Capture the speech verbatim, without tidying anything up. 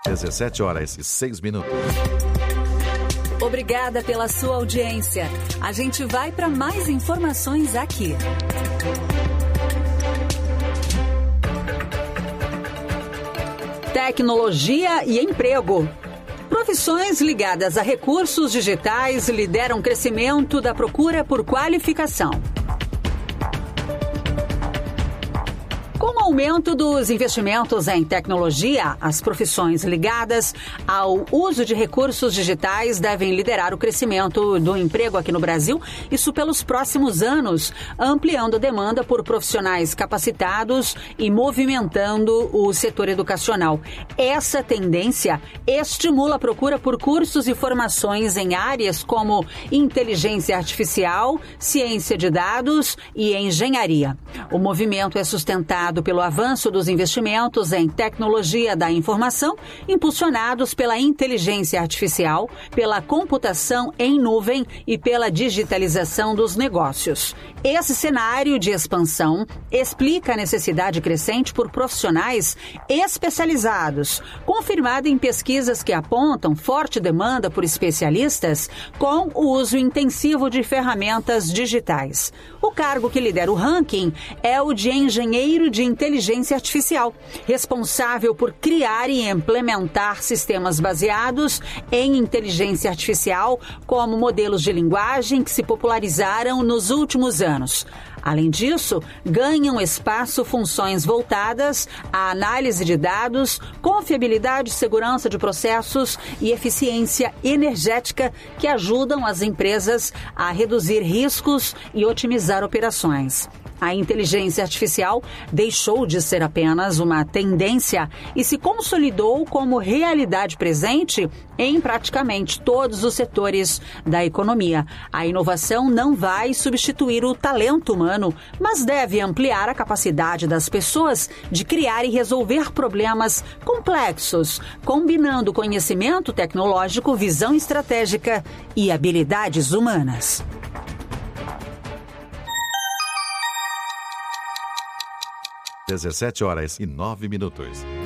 dezessete horas e seis minutos. Obrigada pela sua audiência. A gente vai para mais informações aqui. Tecnologia e emprego. Profissões ligadas a recursos digitais lideram o crescimento da procura por qualificação. Com o aumento dos investimentos em tecnologia, as profissões ligadas ao uso de recursos digitais devem liderar o crescimento do emprego aqui no Brasil, isso pelos próximos anos, ampliando a demanda por profissionais capacitados e movimentando o setor educacional. Essa tendência estimula a procura por cursos e formações em áreas como inteligência artificial, ciência de dados e engenharia. O movimento é sustentado pelo avanço dos investimentos em tecnologia da informação, impulsionados pela inteligência artificial, pela computação em nuvem e pela digitalização dos negócios. Esse cenário de expansão explica a necessidade crescente por profissionais especializados, confirmada em pesquisas que apontam forte demanda por especialistas com o uso intensivo de ferramentas digitais. O cargo que lidera o ranking é o de engenheiro de inteligência artificial, responsável por criar e implementar sistemas baseados em inteligência artificial, como modelos de linguagem que se popularizaram nos últimos anos. Além disso, ganham espaço funções voltadas à análise de dados, confiabilidade e segurança de processos e eficiência energética que ajudam as empresas a reduzir riscos e otimizar operações. A inteligência artificial deixou de ser apenas uma tendência e se consolidou como realidade presente em praticamente todos os setores da economia. A inovação não vai substituir o talento humano, mas deve ampliar a capacidade das pessoas de criar e resolver problemas complexos, combinando conhecimento tecnológico, visão estratégica e habilidades humanas. dezessete horas e nove minutos.